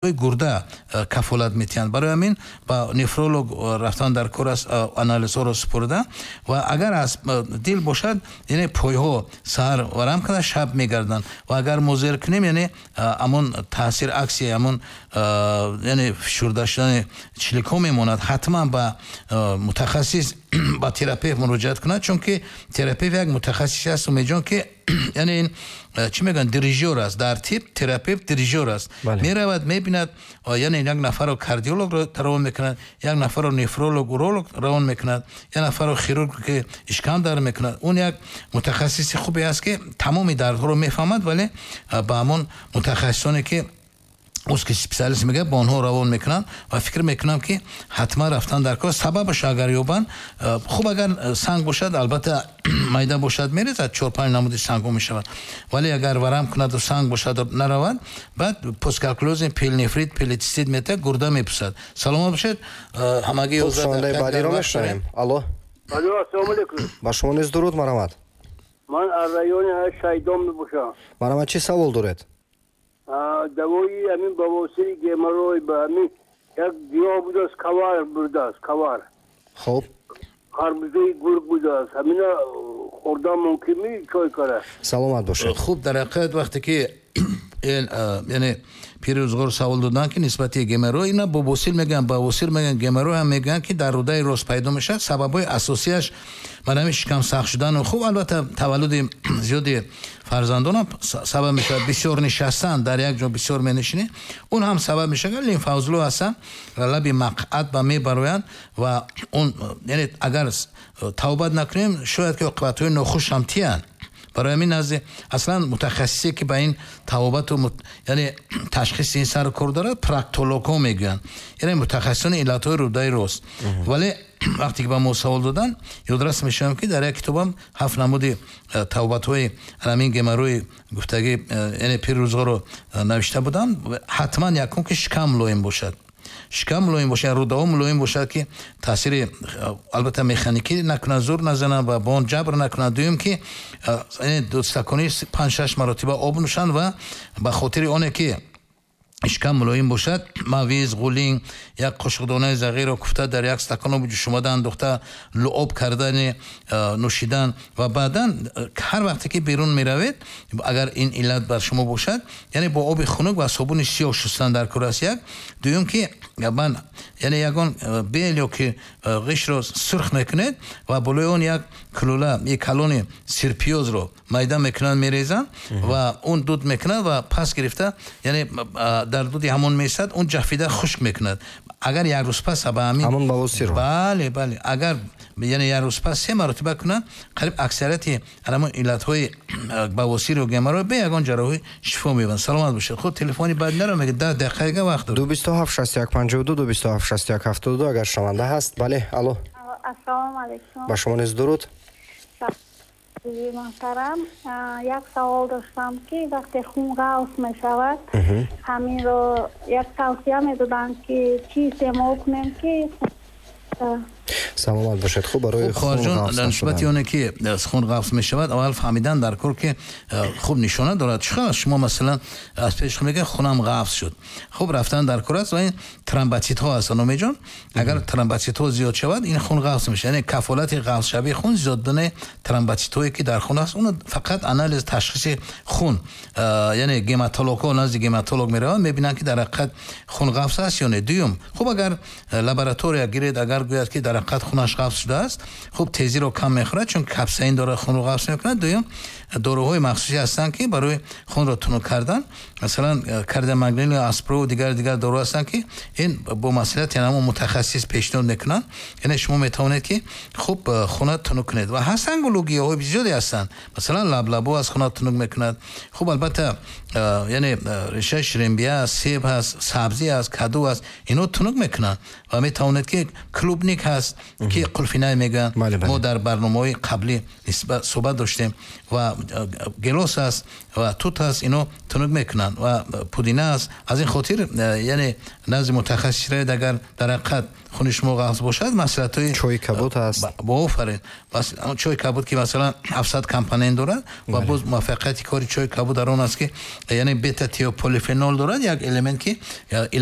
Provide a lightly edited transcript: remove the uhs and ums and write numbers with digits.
گرده کفالت میتیند. برای همین با نفرولوگ رفتن در کور است آنالیز ها رو سپرده و اگر از دل باشد یعنی پای ها سحر ورم کنه شب میگردن و اگر مضر کنیم یعنی همون تاثیر عکسی همون یعنی فشرده شدن چلیک ها میموند. حتما با متخصص با تراپی مراجعت کنه چون که تراپی یک متخصصی است میجون که یعنی این چی میگن دریژور است در تیپ تراپیوت دریژور است. میرود میبیند یعنی یک نفر رو کاردیولوگ رو روان میکند، یک نفر رو نفرولوگ رو روان میکند، یک نفر رو خیرورگ که اشکام داره میکند. اون یک متخصص خوبی است که تمامی دردها رو میفهمد ولی با همون متخصصانی که उसके स्पेशलिस्ट में गए बोनो रावण में करना और फिक्र में करना कि हत्मा रफ्तान दर को सबब शागर योबान खूब अगर सांग बोशाद अलबत्ता मैदा बोशाद मेरे साथ 4-5 नामुदी सांगों में शवाद वाले अगर वराम करना तो सांग बोशाद न रवाद बाद पोस्टकार्क्लोज़ पिल नेफ्रिट पिलिटिसिड में तक गुर्दा में पुसाद सलाम बोशाद हमारे Алло, ассаламу алейкум. Башмонез дуруд марамат. Ман аз райони Шайдон мебошам. Марамат чи савол доред? Давои амин бавосири геморрой ба амин як гиёҳ будааст кавар бурдааст кавар. Хоб. Харбузои гург будааст. Амина хӯрдан мумкин ми чой кара. Саломат бошед. Хуб дар ҳақиқат вақте ки яъне пирӯзгор савол додан ки нисбати геморрой ина бовосил мегӯянд бавосир мегӯянд геморрой ҳам мегӯянд ки дар рудаи рост пайдо мешавад. сабабҳои асосияш манами шикам сахт шудану хуб албатта таваллуди зиёди фарзандонам сабаб мешавад. бисёр нишастан дар як ҷо бисёр менишинӣ он ҳам сабаб мешавад. лимфаузлу ҳастанд лаби мақъат ба мебароянд ва он яъне агар тавбат накунем шояд ки оқибатҳои нохуш ҳам тиянд. برای همین نزد اصلا متخصصی که با این توابط و یعنی تشخیص این سر کار داره پراکتولوگ ها میگن یعنی متخصصان علتهای رودای راست. ولی وقتی که با ما سوال دادن یادرس میشم که در یک کتابم 7 نمود توابط های همین گمروی گفتگی یعنی پیروزگار رو نوشته بودم. حتما یکم که شکم ملایم باشد شکم ملایم باشد روده ملایم باشد که تاثیر البته مکانیکی نکنه زور نزنه و با اون جبر نکنه. دویم که دوستکانی 5-6 مرتبه آب نوشند و به خاطر اونه که اشکم ملایم باشد مویز غولینگ یک قاشقدانه صغیر رو کوفته در یک استکان آب جوش آمده انداخته لعاب کردن نوشیدن و بعدا هر وقتی که بیرون میروید اگر این علت بر شما باشد یعنی با آب خنک و صابون سیاه شستن در کور است. یک دوم که من یعنی یگان بیل یا که قش رو سرخ میکنید و بالای اون یک کلوله یک کلون سرپیاز رو میده میکنن میریزن و اون دود میکند و پس گرفته یعنی در دودی همون میسد اون جفیده خشک میکند. اگر یک روز پس همون بواسیر رو بله اگر یعنی یک روز پس 3 مرتبه کنن قریب اکثریت همون علتهای بواسیر و گمرو به یگان جراحی شفا میبرن. سلامت باشید. خود تلفنی بعد نرو میگه 10 دقیقه وقت داره. 227 اگر شمانده هست. بله الو. السلام علیکم. با شما نیز درود. محترم یک سوال داشتم که وقتی خون قوس می شود همین رو یک توصیه می دادن که چی استعمال کنیم که سلامت باشد. خوب برای خون قوس نسبتی اونه که خون قوس می شود اول فهمیدن در کور که خوب نشانه دارد. چقدر شما مثلا از پیش میگه خونم قوس شد خوب رفتن در کور است و این ترومبوسیت ها هستن و میجون اگر ترومبوسیت ها زیاد شود این خون قوس میشه. یعنی کفالت قوس شوی خون زیاد بودن ترومبوسیت هایی که در خون است اون فقط آنالیز تشخیص خون یعنی گماتولوگ ها نزد گماتولوگ میروند میبینن که در حقیقت خون قوس است یا نه. دوم خوب اگر لابراتوری گیرید اگر گوید که در حقیقت خونش قوس شده است خوب تیزی رو کم میخوره چون کپسین داره خون رو قوس میکنه. دوم داروهای مخصوصی هستن که برای خون رو تنک کردن مثلا کاردیومگنول آسپرو و دیگر دارو هستن که این با مسئله یعنی متخصص پیشنهاد میکنن. یعنی شما میتونید که خوب خون تنک کنید و هستن گلوگی های بسیاری هستن مثلا لبلبو از خون تنک میکند. خوب البته یعنی ریشه شرمبی است، سیب هست، سبزی است، کدو است، اینو تنک میکنن و میتونید که کلوبنیک هست аст ки қулфинай мегӯянд. мо дар барномаҳои қаблӣ суҳбат доштем ва гелос аст ва тут аст, ино тунук мекунанд ва пудина аст. аз ин хотир яъне назди мутахассис раед агар дар ҳақиқат хуни шумо ғафз бошад, маслиҳатҳои чой кабуд аст. боофарин чой кабуд ки масалан 700 компонент дорад ва боз муваффақияти кори чой кабуд дар он аст ки яъне бета тиополифенол дорад, як элемент ки